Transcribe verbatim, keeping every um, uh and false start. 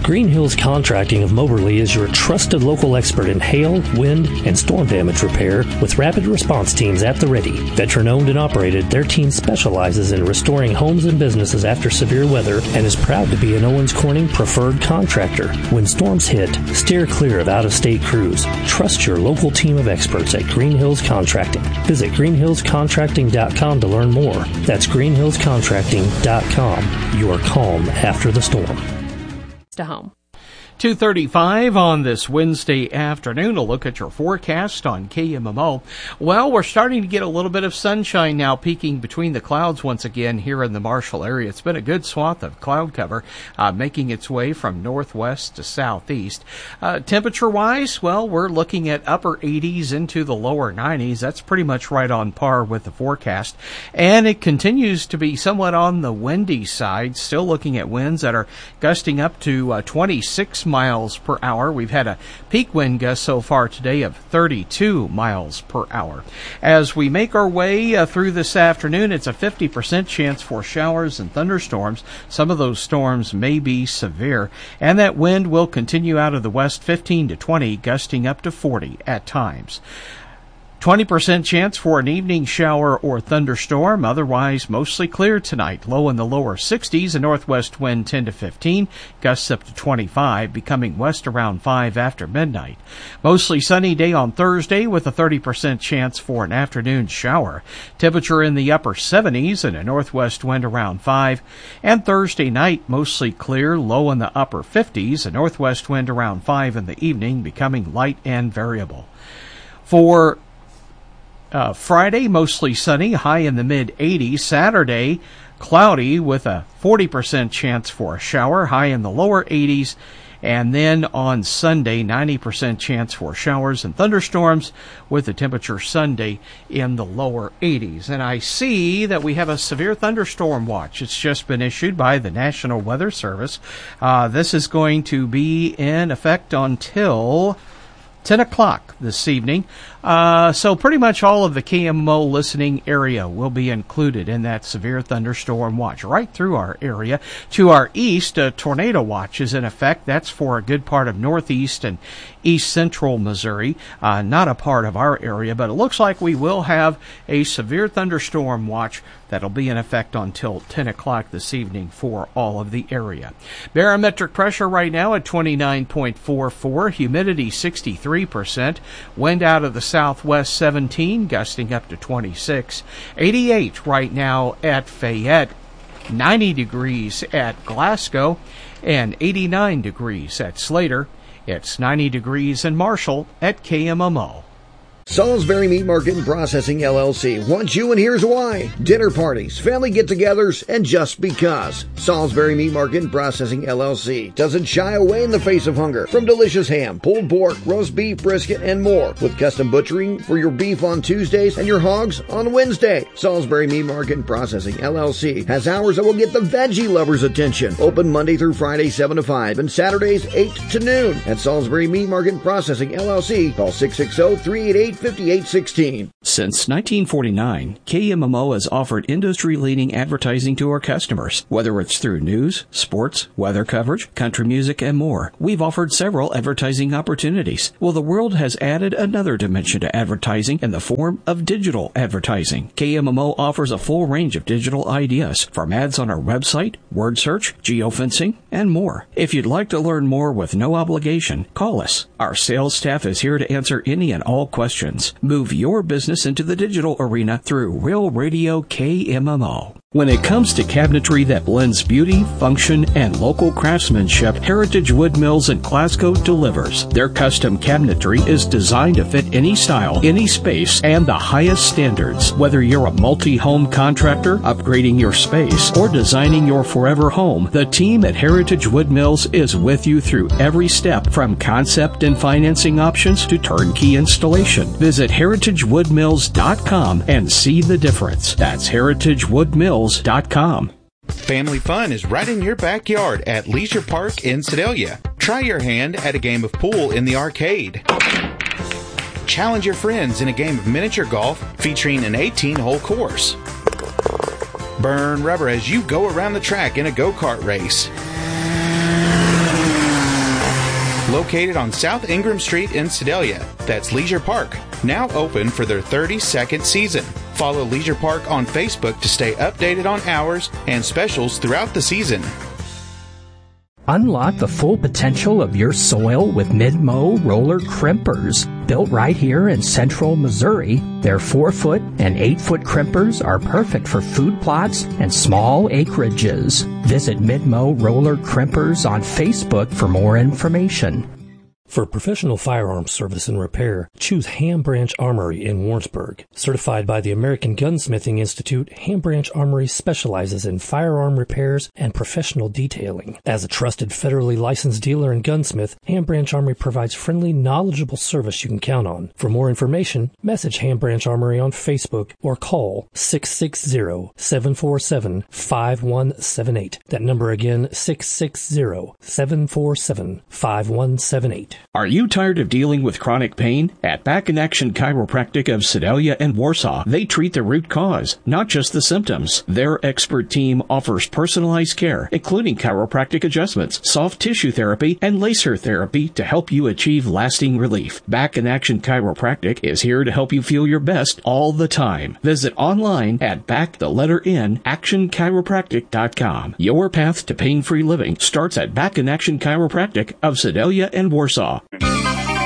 Green Hills Contracting of Moberly is your trusted local expert in hail, wind, and storm damage repair with rapid response teams at the ready. Veteran-owned and operated, their team specializes in restoring homes and businesses after severe weather and is proud to be an Owens Corning preferred contractor. When storms hit, steer clear of out-of-state crews. Trust your local team of experts at Green Hills Contracting. Visit green hills contracting dot com to learn more. That's green hills contracting dot com. Your calm after the storm. To home. two thirty-five on this Wednesday afternoon. A look at your forecast on K M M O. Well, we're starting to get a little bit of sunshine now, peeking between the clouds once again here in the Marshall area. It's been a good swath of cloud cover, uh, making its way from northwest to southeast. Uh, temperature-wise, well, we're looking at upper eighties into the lower nineties. That's pretty much right on par with the forecast. And it continues to be somewhat on the windy side, still looking at winds that are gusting up to uh, twenty-six miles per hour. We've had a peak wind gust so far today of thirty-two miles per hour. As we make our way uh, through this afternoon, it's a fifty percent chance for showers and thunderstorms. Some of those storms may be severe, and that wind will continue out of the west, fifteen to twenty, gusting up to forty at times. twenty percent chance for an evening shower or thunderstorm. Otherwise, mostly clear tonight. Low in the lower sixties. A northwest wind ten to fifteen. Gusts up to twenty-five, becoming west around five after midnight. Mostly sunny day on Thursday with a thirty percent chance for an afternoon shower. Temperature in the upper seventies and a northwest wind around five. And Thursday night, mostly clear. Low in the upper fifties. A northwest wind around five in the evening, becoming light and variable. For Uh, Friday, mostly sunny, high in the mid-eighties. Saturday, cloudy with a forty percent chance for a shower, high in the lower eighties. And then on Sunday, ninety percent chance for showers and thunderstorms with the temperature Sunday in the lower eighties. And I see that we have a severe thunderstorm watch. It's just been issued by the National Weather Service. Uh, this is going to be in effect until ten o'clock this evening. Uh, so pretty much all of the K M M O listening area will be included in that severe thunderstorm watch right through our area. To our east, a tornado watch is in effect. That's for a good part of northeast and east central Missouri. Uh, not a part of our area, but it looks like we will have a severe thunderstorm watch that'll be in effect until ten o'clock this evening for all of the area. Barometric pressure right now at twenty-nine point four four, humidity sixty-three percent, wind out of the southwest seventeen, gusting up to twenty-six, eighty-eight right now at Fayette, ninety degrees at Glasgow, and eighty-nine degrees at Slater. It's ninety degrees in Marshall at K M M O. Salisbury Meat Market and Processing, L L C wants you, and here's why. Dinner parties, family get-togethers, and just because. Salisbury Meat Market and Processing, L L C doesn't shy away in the face of hunger. From delicious ham, pulled pork, roast beef, brisket, and more. With custom butchering for your beef on Tuesdays and your hogs on Wednesday. Salisbury Meat Market and Processing, L L C has hours that will get the veggie lovers' attention. Open Monday through Friday, seven to five, and Saturdays, eight to noon. At Salisbury Meat Market and Processing, L L C, call six six zero, three eight eight, five eight one six. Since nineteen forty-nine, K M M O has offered industry-leading advertising to our customers. Whether it's through news, sports, weather coverage, country music, and more, we've offered several advertising opportunities. Well, the world has added another dimension to advertising in the form of digital advertising. K M M O offers a full range of digital ideas, from ads on our website, word search, geofencing, and more. If you'd like to learn more with no obligation, call us. Our sales staff is here to answer any and all questions. Move your business into the digital arena through Real Radio K M M O. When it comes to cabinetry that blends beauty, function, and local craftsmanship, Heritage Wood Mills in Glasgow delivers. Their custom cabinetry is designed to fit any style, any space, and the highest standards. Whether you're a multi-home contractor, upgrading your space, or designing your forever home, the team at Heritage Wood Mills is with you through every step, from concept and financing options to turnkey installation. Visit heritage wood mills dot com and see the difference. That's heritage wood mills dot com. Family fun is right in your backyard at Leisure Park in Sedalia. Try your hand at a game of pool in the arcade. Challenge your friends in a game of miniature golf featuring an eighteen-hole course. Burn rubber as you go around the track in a go-kart race. located on South Ingram Street in Sedalia. That's Leisure Park, now open for their thirty-second season. Follow Leisure Park on Facebook to stay updated on hours and specials throughout the season. Unlock the full potential of your soil with Mid-Mow roller crimpers. Built right here in central Missouri, their four-foot and eight-foot crimpers are perfect for food plots and small acreages. Visit Mid-Mow roller crimpers on Facebook for more information. For professional firearms service and repair, choose Ham Branch Armory in Warrensburg. Certified by the American Gunsmithing Institute, Ham Branch Armory specializes in firearm repairs and professional detailing. As a trusted federally licensed dealer and gunsmith, Ham Branch Armory provides friendly, knowledgeable service you can count on. For more information, message Ham Branch Armory on Facebook or call six six zero, seven four seven, five one seven eight. That number again, six six zero, seven four seven, five one seven eight. Are you tired of dealing with chronic pain? At Back in Action Chiropractic of Sedalia and Warsaw, they treat the root cause, not just the symptoms. Their expert team offers personalized care, including chiropractic adjustments, soft tissue therapy, and laser therapy to help you achieve lasting relief. Back in Action Chiropractic is here to help you feel your best all the time. Visit online at back the letter N action chiropractic dot com. Your path to pain-free living starts at Back in Action Chiropractic of Sedalia and Warsaw.